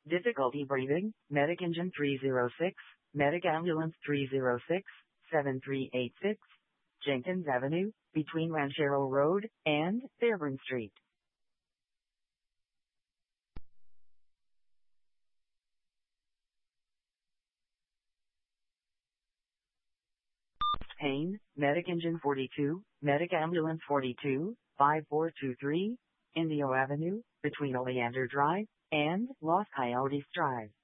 Difficulty breathing, Medic Engine 306, Medic Ambulance 306, 7386, Jenkins Avenue, between Ranchero Road and Fairburn Street. Payne, Medic Engine 42, Medic Ambulance 42, 5423, Indio Avenue, between Oleander Drive and Los Coyotes Drive.